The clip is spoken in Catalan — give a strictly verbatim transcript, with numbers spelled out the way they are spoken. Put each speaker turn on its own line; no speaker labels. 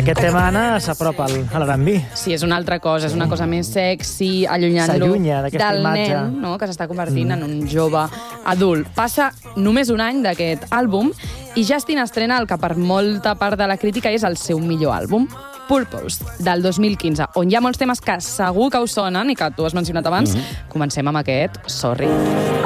Aquest tema, Anna, s'apropa a l'R and B.
Sí, és una altra cosa, és una cosa més sexy, allunyant-lo
S'allunya d'aquesta
del
imatge.
nen, no?, que s'està convertint en un jove adult. Passa només un any d'aquest àlbum i Justin estrena el que per molta part de la crítica és el seu millor àlbum, Purpose, del dos mil quinze, on hi ha molts temes que segur que us sonen i que tu has mencionat abans. Mm-hmm. Comencem amb aquest, Sorry.